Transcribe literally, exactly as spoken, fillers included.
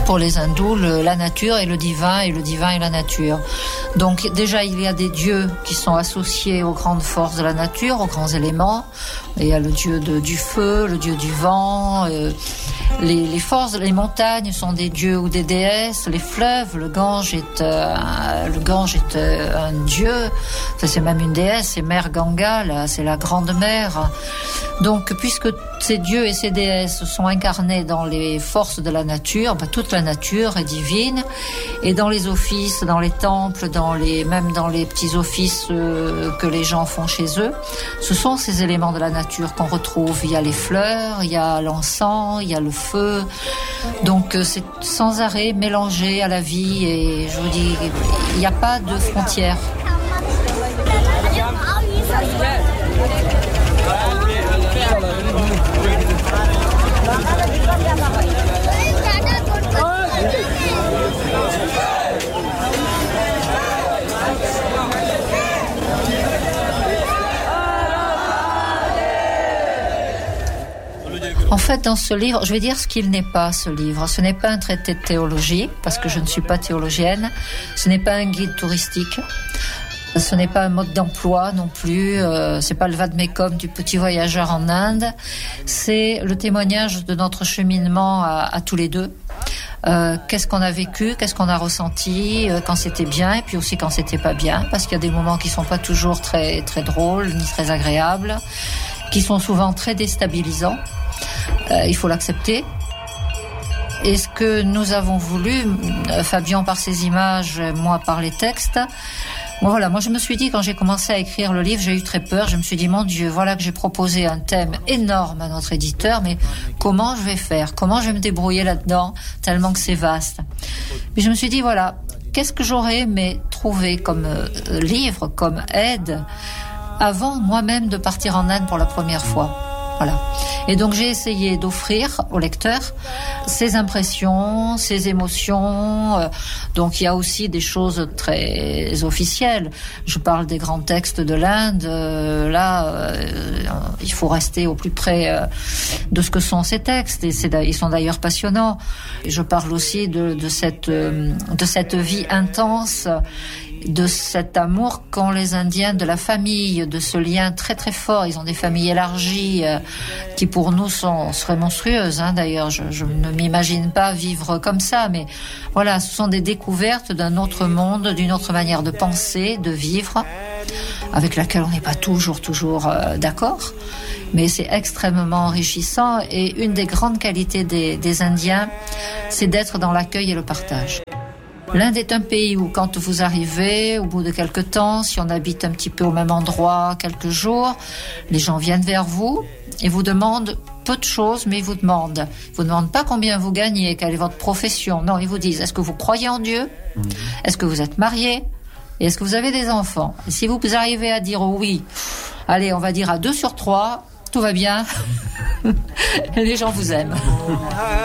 Pour les hindous, le, la nature est le divin et le divin est la nature. Donc déjà, il y a des dieux qui sont associés aux grandes forces de la nature, aux grands éléments. Il y a le dieu de, du feu, le dieu du vent. Euh, les, les forces, les montagnes sont des dieux ou des déesses. Les fleuves, le Gange est, euh, le Gange est euh, un dieu. Enfin, c'est même une déesse, c'est Mère Ganga, là, c'est la grande mère. Donc, puisque ces dieux et ces déesses sont incarnés dans les forces de la nature, ben, toute la nature est divine. Et dans les offices, dans les temples, dans les, même dans les petits offices euh, que les gens font chez eux, ce sont ces éléments de la nature qu'on retrouve. Il y a les fleurs, il y a l'encens, il y a le feu. Donc, euh, c'est sans arrêt mélangé à la vie. Et je vous dis, il n'y a pas de frontières. En fait, dans ce livre, je vais dire ce qu'il n'est pas, ce livre. Ce n'est pas un traité de théologie, parce que je ne suis pas théologienne. Ce n'est pas un guide touristique. Ce n'est pas un mode d'emploi non plus. Euh, c'est pas le vade-mecum du petit voyageur en Inde. C'est le témoignage de notre cheminement à, à tous les deux. Euh, qu'est-ce qu'on a vécu, qu'est-ce qu'on a ressenti euh, quand c'était bien et puis aussi quand c'était pas bien, parce qu'il y a des moments qui sont pas toujours très très drôles ni très agréables, qui sont souvent très déstabilisants. Euh, il faut l'accepter. Et ce que nous avons voulu, euh, Fabien par ses images, moi par les textes, bon, voilà, moi je me suis dit, quand j'ai commencé à écrire le livre, j'ai eu très peur. Je me suis dit, mon Dieu, voilà que j'ai proposé un thème énorme à notre éditeur, mais comment je vais faire? Comment je vais me débrouiller là-dedans, tellement que c'est vaste? Puis je me suis dit, voilà, qu'est-ce que j'aurais aimé trouver comme euh, livre, comme aide, avant moi-même de partir en Inde pour la première fois? Voilà. Et donc j'ai essayé d'offrir au lecteur ses impressions, ses émotions. Donc il y a aussi des choses très officielles. Je parle des grands textes de l'Inde. Là, euh, il faut rester au plus près euh, de ce que sont ces textes. Et c'est, ils sont d'ailleurs passionnants. Et je parle aussi de, de cette euh, de cette vie intense, de cet amour qu'ont les Indiens de la famille, de ce lien très très fort. Ils ont des familles élargies euh, qui pour nous sont, seraient monstrueuses. Hein. D'ailleurs, je, je ne m'imagine pas vivre comme ça, mais voilà, ce sont des découvertes d'un autre monde, d'une autre manière de penser, de vivre, avec laquelle on n'est pas toujours toujours euh, d'accord. Mais c'est extrêmement enrichissant et une des grandes qualités des, des Indiens, c'est d'être dans l'accueil et le partage. L'Inde est un pays où quand vous arrivez, au bout de quelques temps, si on habite un petit peu au même endroit quelques jours, les gens viennent vers vous et vous demandent peu de choses, mais ils vous demandent. Ils vous demandent pas combien vous gagnez, quelle est votre profession. Non, ils vous disent, est-ce que vous croyez en Dieu? Est-ce que vous êtes marié? Et est-ce que vous avez des enfants? Et si vous arrivez à dire oui, allez, on va dire à deux sur trois, tout va bien, les gens vous aiment.